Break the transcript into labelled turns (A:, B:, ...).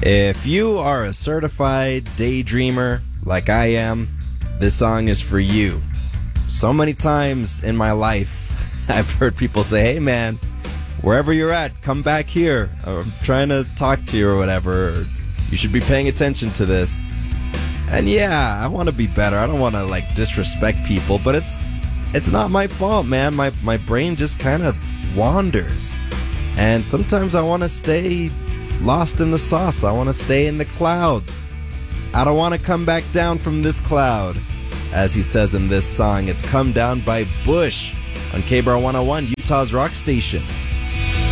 A: If you are a certified daydreamer like I am, this song is for you. So many times in my life, I've heard people say, hey man, wherever you're at, come back here. I'm trying to talk to you or whatever. Or, you should be paying attention to this. And yeah, I want to be better. I don't want to like disrespect people, but it's not my fault, man. My brain just kind of wanders. And sometimes I want to stay lost in the sauce. I want to stay in the clouds. I don't want to come back down from this cloud. As he says in this song, it's Come Down by Bush on KBAR 101, Utah's rock station.